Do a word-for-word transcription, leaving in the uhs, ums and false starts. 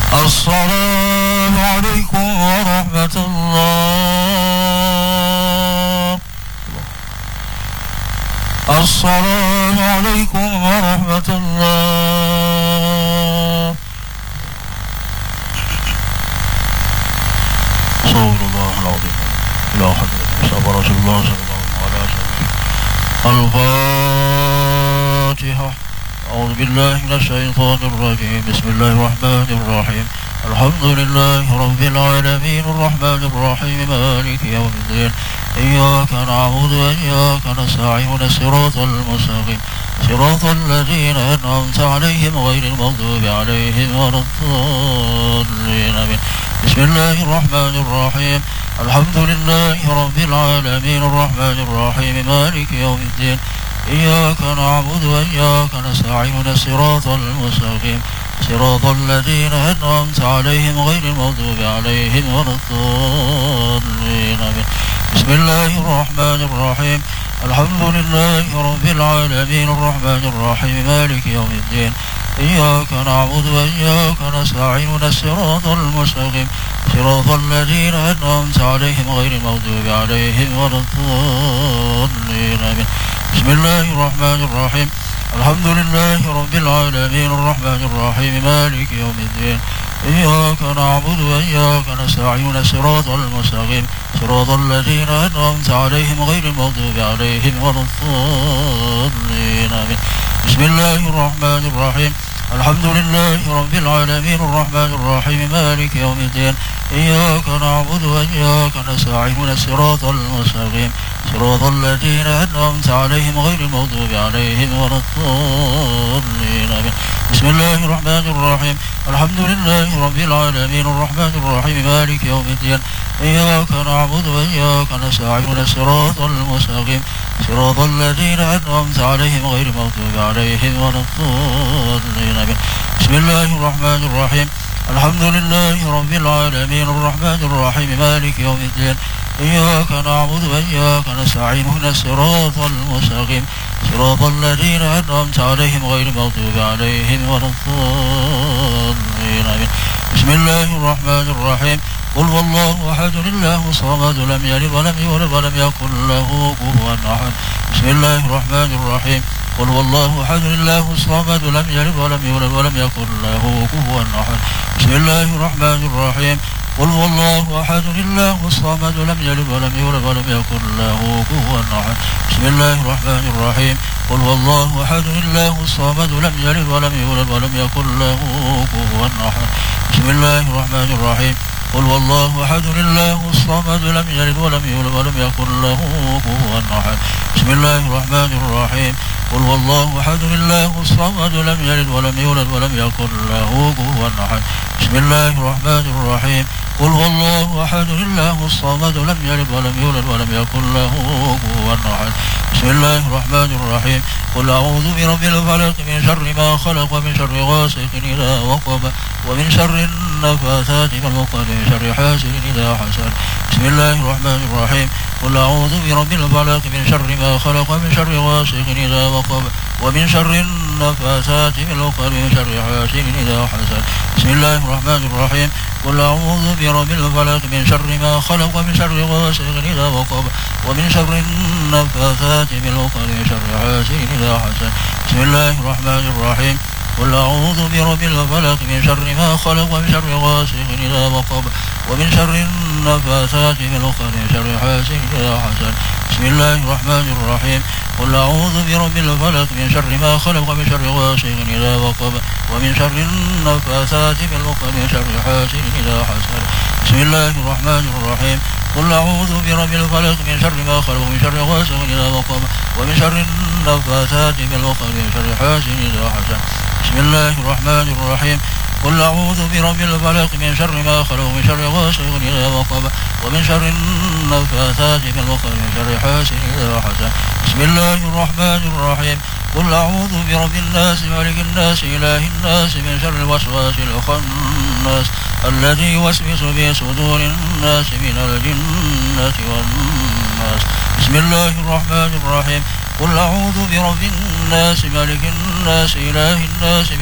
السلام عليكم ورحمة الله. السلام عليكم ورحمة الله. صلى الله العظيم إلى حضرة مصطفى رسول الله صلى الله عليه وسلم. الفاتحة. أعوذ بالله من الشيطان الرجيم. بسم الله الرحمن الرحيم. الحمد لله رب العالمين الرحمن الرحيم مالك يوم الدين. إياك نعبد وإياك نستعين الصراط المستقيم صراط الذين أنعمت عليهم غير المغضوب عليهم ولا الضالين. بسم الله الرحمن الرحيم. الحمد لله رب العالمين الرحمن الرحيم مالك يوم الدين. إياك نعبد وإياك نستعين الصراط المستقيم صراط الذين أنعمت عليهم غير المغضوب عليهم ولا الضالين. بسم الله الرحمن الرحيم. الحمد لله رب العالمين الرحمن الرحيم مالك يوم الدين. إياك نعبد وإياك نستعين الصراط المستقيم صراط الذين أنعمت عليهم غير المغضوب عليهم ولا الضالين. بسم الله الرحمن الرحيم. الحمد لله رب العالمين الرحمن الرحيم مالك يوم الدين. إياك نعبد وإياك نستعين الصراط المستقيم صراط الذين أنعمت عليهم غير المغضوب عليهم ولا الضالين. بسم الله الرحمن الرحيم. الحمد لله رب العالمين الرحمن الرحيم مالك يوم الدين. إياك نعبد وإياك نستعين الصراط المستقيم صراط الذين أنعمت عليهم غير المغضوب عليهم ولا الضالين. بسم الله الرحمن الرحيم. الحمد لله رب العالمين الرحمن الرحيم مالك يوم الدين. إياك نعبد وإياك نستعين الصراط المستقيم صراط الذين أنعمت عليهم غير المغضوب عليهم ولا الضالين. بسم الله الرحمن الرحيم. الحمد لله رب العالمين الرحمن الرحيم مالك يوم الدين. إياك نعبد وإياك نستعين اهدنا الصراط المستقيم صراط الذين أنعمت عليهم غير المغضوب عليهم ولا الضالين. بسم الله الرحمن الرحيم. قل هو الله أحد الله الصمد لم يلد ولم يولد ولم يكن له كفوا أحد. بسم الله الرحمن الرحيم. قل هو الله أحد الله الصمد لم يلد ولم يولد ولم يكن له كفوا أحد. بسم الله الرحمن الرحيم. قل هو الله أحد الله الصمد لم يلد ولم يولد ولم يكن له كفوا أحد. بسم الله الرحمن الرحيم. قل هو الله أحد الله الصمد لم يلد ولم يولد ولم يكن له كفوا أحد. بسم الله الرحمن الرحيم. قل هو الله أحد الله الصمد لم يلد ولم يولد ولم يكن له كفوا أحد. بسم الله الرحمن الرحيم. قل هو الله أحد الله الصمد لم يلد ولم يولد ولم يكن له كفوا أحد. بسم الله الرحمن الرحيم. قل هو الله أحد الله الصمد لم يلد ولم يولد ولم يكن له كفوا أحد. بسم الله الرحمن الرحيم. قل أعوذ برب الفلق من شر ما خلق ومن شر غاسق إذا وقب ومن شر النفاثات في العقد ومن شر حاسد إذا حسد. بسم الله الرحمن الرحيم. قل أعوذ برب الفلق من شر ما خلق ومن شر غاسق إذا وقب ومن شر النفاثات في العقد ومن شر حاسد إذا حسد. بسم الله الرحمن الرحيم. قل أعوذ برب الفلق من شر ما خلق ومن شر غاسق إذا وقب ومن شر النفاثات في العقد ومن شر حاسد إذا حسد. بسم الله الرحمن الرحيم. قل أعوذ برب الفلق من شر ما خلق ومن شر غاسق إذا وقب ومن شر النفاثات في العقد ومن شر حاسد إذا حسد. بسم الله الرحمن الرحيم. قل أعوذ برب الفلق من شر ما خلق ومن شر غاسق إذا وقب ومن شر النفاثات في العقد ومن شر حاسد إذا حسد. بسم الله الرحمن الرحيم. قل أعوذ برب الفلق من شر ما خلق ومن شر غاسق إذا وقب ومن شر النفاثات في العقد ومن شر حاسد إذا حسد. بسم الله الرحمن الرحيم. قل أعوذ برب الفلق من شر ما خلق ومن شر غاسق إذا وقب ومن شر النفاثات في العقد ومن شر حاسد إذا حسد. بسم الله الرحمن الرحيم. قل أعوذ برب الناس ملك الناس إله الناس من شر الوسواس الخناس الذي يوسوس في صدور الناس من الجنة والناس. بسم الله الرحمن الرحيم. قل أعوذ برب الناس ملك الناس إله الناس